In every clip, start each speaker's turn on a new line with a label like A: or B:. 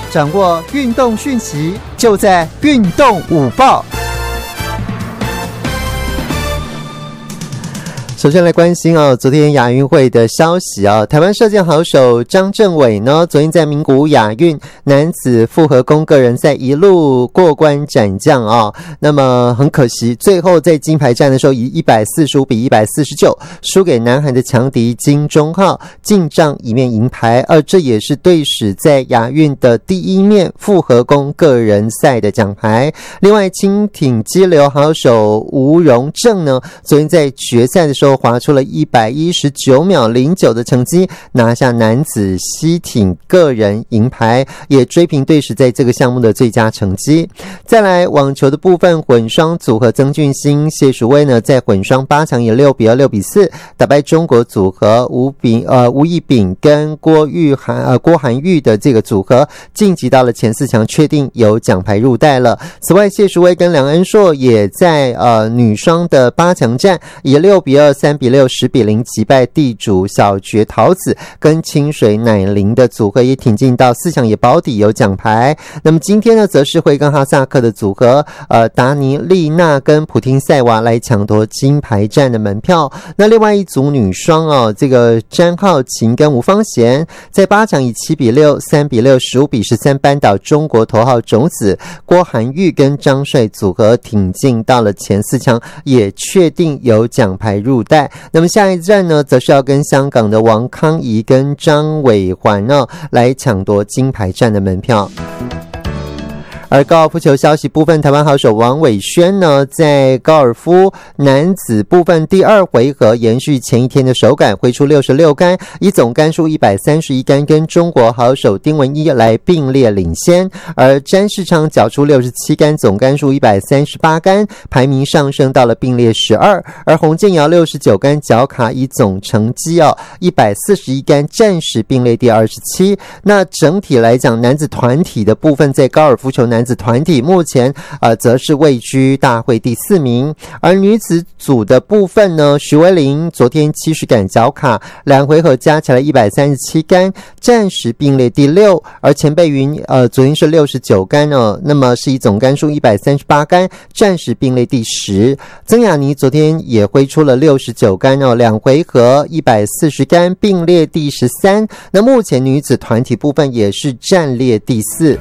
A: 掌握运动讯息，就在运动午报。首先来关心昨天亚运会的消息台湾射箭好手张正伟呢，昨天在名古屋亚运男子复合弓个人赛一路过关斩将那么很可惜，最后在金牌战的时候以145比149输给南韩的强敌金钟浩，进账一面银牌，这也是队史在亚运的第一面复合弓个人赛的奖牌。另外轻艇激流好手吴荣正呢，昨天在决赛的时候划出了119秒09的成绩，拿下男子西艇个人银牌，也追平队史在这个项目的最佳成绩。再来网球的部分，混双组合曾俊欣、谢淑薇呢，在混双8强以6比2、6比4打败中国组合吴亦丙跟郭涵玉的这个组合，晋级到了前4强，确定有奖牌入袋了。此外，谢淑薇跟梁恩硕也在女双的8强战以6比2、3比6、10比0击败地主小绝桃子跟清水乃绫的组合，也挺进到4强，也保底有奖牌。那么今天呢，则是会跟哈萨克的组合达尼丽娜跟普汀塞娃来抢夺金牌战的门票。那另外一组女双这个詹浩晴跟吴芳贤在8强以7比6、3比6、15比13扳倒中国头号种子郭涵玉跟张帅组合，挺进到了前4强，也确定有奖牌入袋。那么下一站呢，则是要跟香港的王康怡跟张伟环来抢夺金牌战的门票。而高尔夫球消息部分，台湾好手王伟轩呢，在高尔夫男子部分第2回合延续前一天的手感，挥出66杆，以总杆数131杆跟中国好手丁文一来并列领先。而詹世昌缴出67杆，总杆数138杆，排名上升到了并列12。而洪建尧69杆缴卡，以总成绩141杆，暂时并列第27。那整体来讲，男子团体的部分，在高尔夫球男子团体目前则是位居大会第4名。而女子组的部分呢，徐薇玲昨天70杆缴卡，2回合加起来137杆，暂时并列第6。而钱贝云昨天是69杆那么是以总杆数138杆，暂时并列第10。曾雅妮昨天也挥出了69杆2回合140杆，并列第13。那目前女子团体部分也是暂列第4。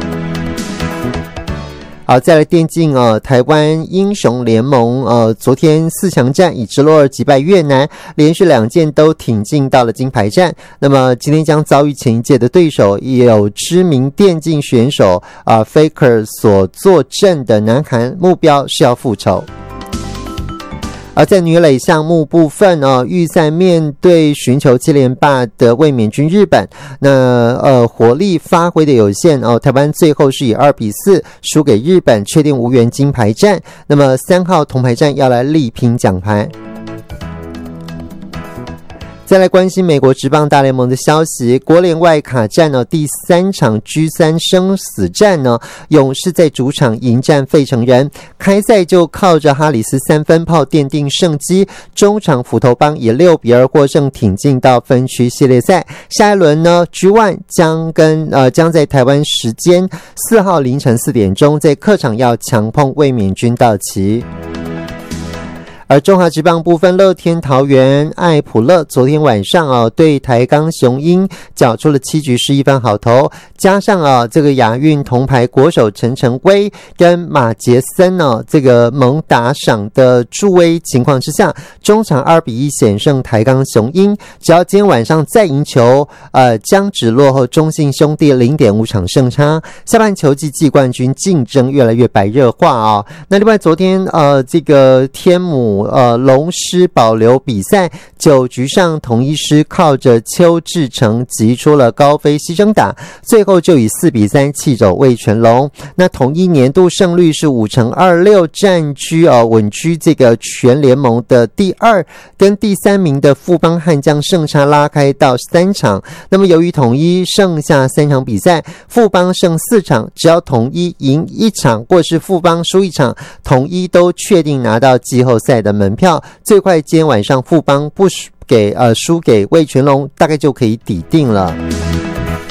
A: 好，再来电竞台湾英雄联盟昨天4强战以直落2击败越南，连续2届都挺进到了金牌战。那么今天将遭遇前一届的对手，也有知名电竞选手Faker 所坐镇的南韩，目标是要复仇。而在女垒项目部分预赛面对寻求7连霸的卫冕军日本，那火力发挥的有限台湾最后是以2比4输给日本，确定无缘金牌战。那么3号铜牌战要来力拼奖牌。再来关心美国职棒大联盟的消息，国联外卡战第3场 G3 生死战勇士在主场迎战费城人，开赛就靠着哈里斯3分炮奠定胜机，中场斧头帮以6比2获胜，挺进到分区系列赛。下一轮呢 G1 将在台湾时间4号凌晨4点钟在客场要强碰卫冕军道奇。而中华职棒部分，乐天桃园艾普勒昨天晚上对台钢雄鹰缴出了7局11分好投，加上这个亚运铜牌国手陈晨威跟马杰森这个猛打赏的助威情况之下，中场2比1险胜台钢雄鹰。只要今天晚上再赢球，将只落后中信兄弟 0.5 场胜差，下半球季冠军竞争越来越白热化那另外昨天这个天母龙狮保留比赛9局上，统一狮靠着邱志成击出了高飞牺牲打，最后就以4比3弃走味全龙。那统一年度胜率是5.26%，占据稳居这个全联盟的第2，跟第3名的富邦悍将胜差拉开到3场。那么由于统一剩下3场比赛，富邦胜4场，只要统一赢1场或是富邦输1场，统一都确定拿到季后赛的门票。最快今天晚上富邦不输给味全龙，大概就可以抵定了。